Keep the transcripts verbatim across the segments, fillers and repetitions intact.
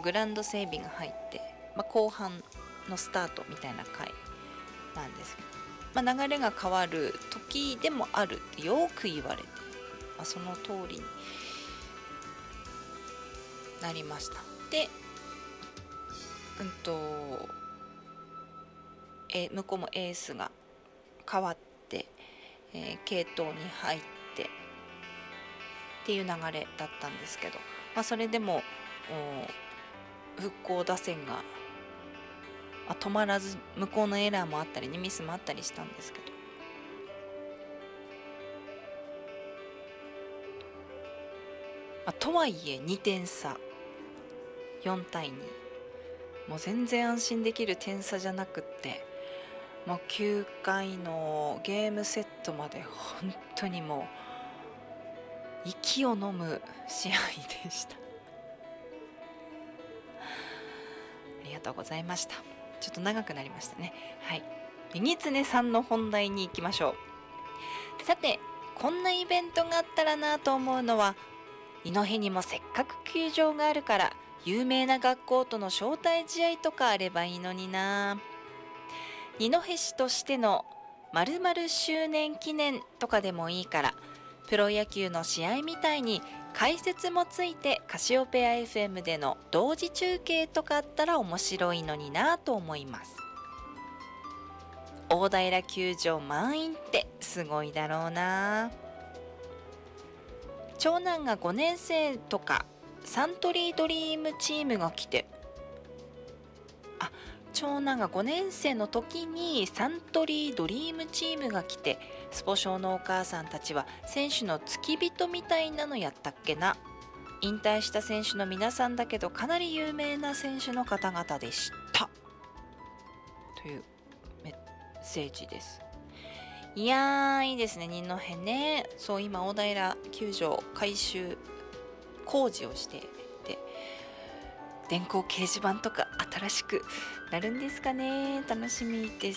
グラウンド整備が入って、まあ、後半のスタートみたいな回なんですけど、まあ、流れが変わる時でもあるってよく言われて、まあ、その通りになりました。で、うんとえ向こうもエースが変わって、えー、継投に入ってっていう流れだったんですけど、まあ、それでも復興打線が、まあ、止まらず、向こうのエラーもあったりね、ミスもあったりしたんですけど、まあ、とはいえにてんさ、よんたいに、もう全然安心できる点差じゃなくって、もうきゅうかいのゲームセットまで本当にもう息を飲む試合でした。ありがとうございました。ちょっと長くなりましたね。はい、右常さんの本題に行きましょう。さて、こんなイベントがあったらなと思うのは、二戸にもせっかく球場があるから有名な学校との招待試合とかあればいいのにな。二戸市としての〇〇周年記念とかでもいいから、プロ野球の試合みたいに解説もついてカシオペア エフエム での同時中継とかあったら面白いのになと思います。大平球場満員ってすごいだろうな。長男がごねん生とかサントリードリームチームが来て、あ、長男がごねん生の時にサントリードリームチームが来て、スポ少のお母さんたちは選手の付き人みたいなのやったっけな。引退した選手の皆さんだけどかなり有名な選手の方々でしたというメッセージです。いやー、いいですね、二戸ね。そう、今大平球場改修工事をしていて、電光掲示板とか新しくなるんですかね。楽しみです。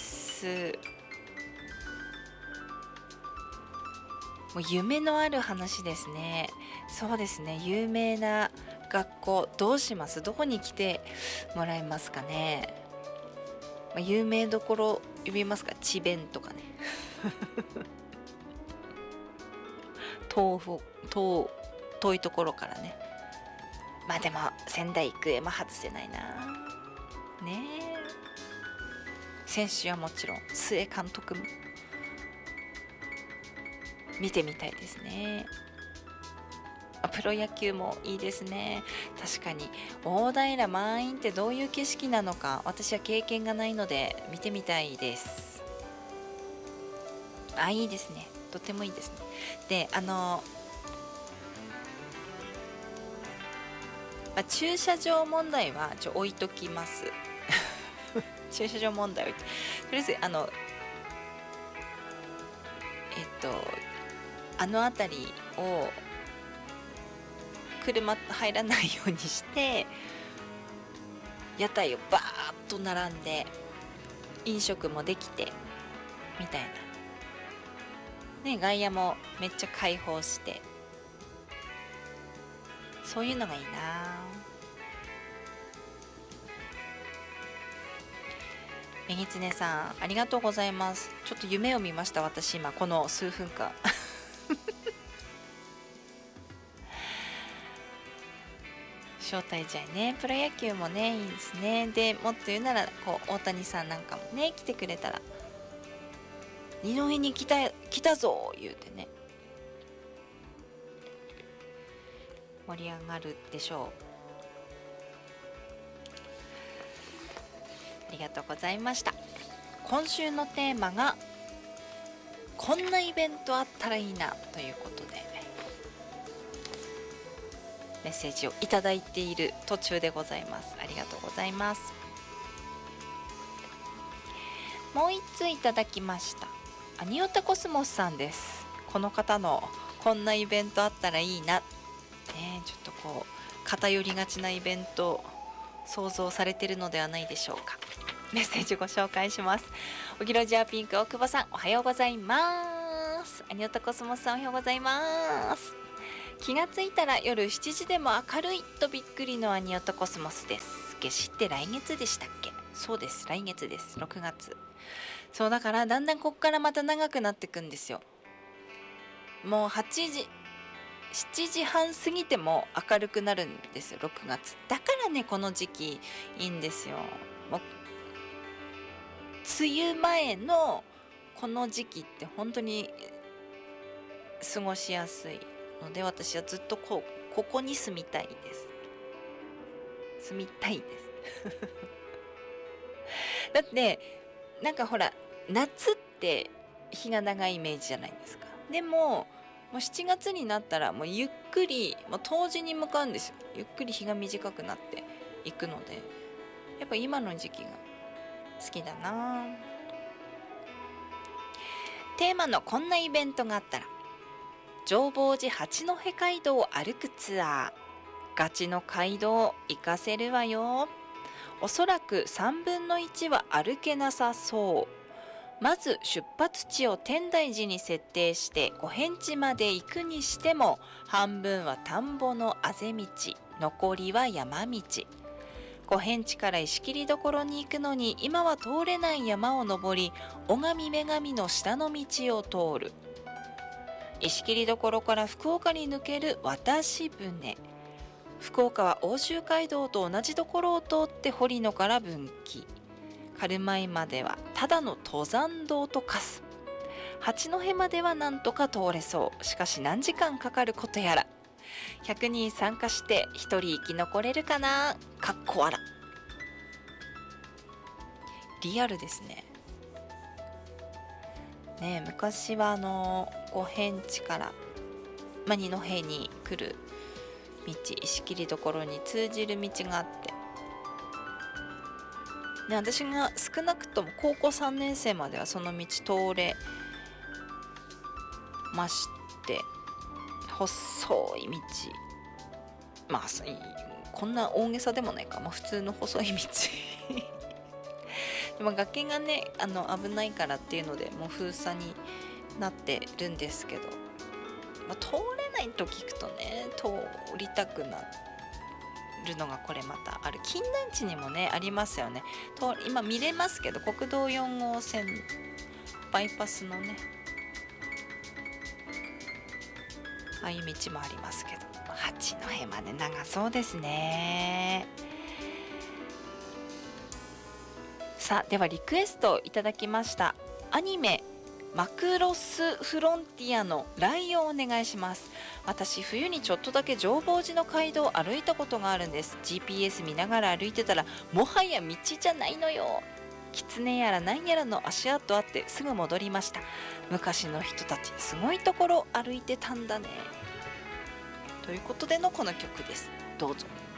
もう夢のある話ですね。そうですね、有名な学校どうします？どこに来てもらえますかね。まあ、有名どころ呼びますか？智弁とかね遠遠遠いところからね。まあでも仙台育英も外せないなねえ。選手はもちろん須江監督も見てみたいですね。プロ野球もいいですね。確かに大平満員ってどういう景色なのか、私は経験がないので見てみたいです。あ、いいですね、とてもいいですね。で、あの、まあ、駐車場問題はちょ置いときます駐車場問題置いて、とりあえずあのえっとあの辺りを車入らないようにして、屋台をバーッと並んで飲食もできてみたいなね、外野もめっちゃ開放して、そういうのがいいな。右常さん、ありがとうございます。ちょっと夢を見ました、私今この数分間招待試合ね、プロ野球もね、いいですね。でもっと言うなら、こう大谷さんなんかもね来てくれたら、二戸に来た来たぞ言うてね、盛り上がるでしょう。ありがとうございました。今週のテーマがこんなイベントあったらいいなということで、メッセージをいただいている途中でございます。ありがとうございます。もう一ついただきました。アニオタコスモスさんです。この方のこんなイベントあったらいいな、ね、ちょっとこう偏りがちなイベント想像されているのではないでしょうか。メッセージご紹介します。おぎろじゃピンク大久保さん、おはようございます。アニオタコスモスさん、おはようございます。 気がついたら夜しちじでも明るいとびっくりのアニオとコスモスです。夏至って来月でしたっけ？そうです、来月です。ろくがつ。そうだからだんだんこっからまた長くなってくんですよ。もうはちじしちじはん過ぎても明るくなるんですよ、ろくがつ。だからね、この時期いいんですよ。もう梅雨前のこの時期って本当に過ごしやすいので、私はずっとこうここに住みたいです。住みたいですだってなんかほら、夏って日が長いイメージじゃないですか。でももうしちがつになったらもうゆっくり、もう冬至に向かうんですよ。ゆっくり日が短くなっていくので、やっぱ今の時期が好きだな。テーマのこんなイベントがあったら、浄法寺八戸街道を歩くツアー。ガチの街道行かせるわよ。おそらくさんぶんのいちは歩けなさそう。まず出発地を天台寺に設定して五辺地まで行くにしても、半分は田んぼのあぜ道、残りは山道。五辺地から石切所に行くのに今は通れない山を登り、尾上女神の下の道を通る。石切所から福岡に抜ける渡し船。福岡は奥州街道と同じところを通って堀野から分岐。軽米まではただの登山道と化す。八戸まではなんとか通れそう。しかし何時間かかることやら。ひゃくにん参加してひとり生き残れるかな、かっこ笑。リアルですね。ねえ、昔はあの五辺地から、まあ、二戸に来る道、石切所に通じる道があって、ね、私が少なくとも高校さんねん生まではその道通れまして、細い道、まあこんな大げさでもないか、まあ、普通の細い道でも崖がね、あの危ないからっていうのでもう封鎖になってるんですけど、まあ、通れないと聞くとね、通りたくなるのがこれまたある。金田地にもねありますよね。今見れますけど、国道よん号線バイパスのね、ああいう道もありますけど、八戸まで長そうですね。さあ、ではリクエストいただきましたアニメマクロスフロンティアのライオンお願いします。私冬にちょっとだけ浄法寺の街道を歩いたことがあるんです。 ジーピーエス 見ながら歩いてたら、もはや道じゃないのよ。狐やら何やらの足跡あってすぐ戻りました。昔の人たちすごいところ歩いてたんだね。ということでのこの曲です。どうぞ。